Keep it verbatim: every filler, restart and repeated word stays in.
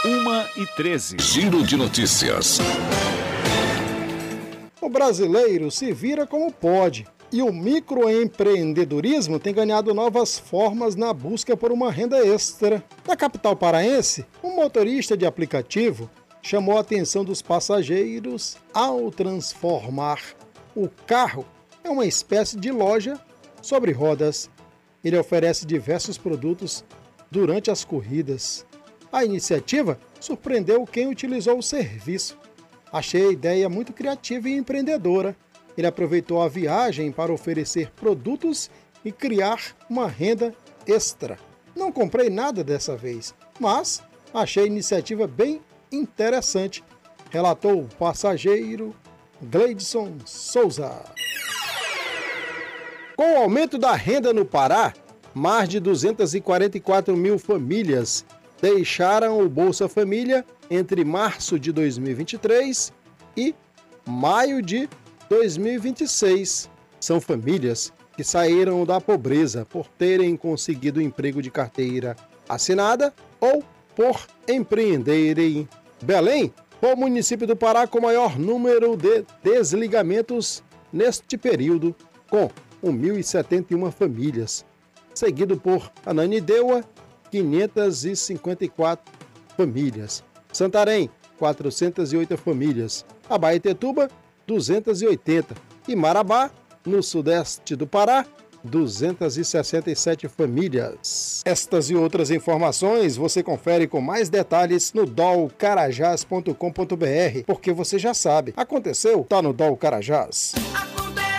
uma e treze. Giro de notícias. O brasileiro se vira como pode e o microempreendedorismo tem ganhado novas formas na busca por uma renda extra. Na capital paraense, um motorista de aplicativo chamou a atenção dos passageiros ao transformar o carro em uma espécie de loja sobre rodas. Ele oferece diversos produtos durante as corridas. A iniciativa surpreendeu quem utilizou o serviço. Achei a ideia muito criativa e empreendedora. Ele aproveitou a viagem para oferecer produtos e criar uma renda extra. Não comprei nada dessa vez, mas achei a iniciativa bem interessante, relatou o passageiro Gleidson Souza. Com o aumento da renda no Pará, mais de duzentas e quarenta e quatro mil famílias deixaram o Bolsa Família entre março de dois mil e vinte e três e maio de dois mil e vinte e seis. São famílias que saíram da pobreza por terem conseguido emprego de carteira assinada ou por empreenderem. Belém foi o município do Pará com maior número de desligamentos neste período, com mil e setenta e uma famílias, seguido por Ananindeua, quinhentas e cinquenta e quatro famílias, Santarém, quatrocentas e oito famílias, Abaetetuba, duzentas e oitenta e Marabá, no sudeste do Pará, duzentas e sessenta e sete famílias. Estas e outras informações você confere com mais detalhes no dol carajás ponto com ponto br, porque você já sabe, aconteceu, tá no Dol Carajás.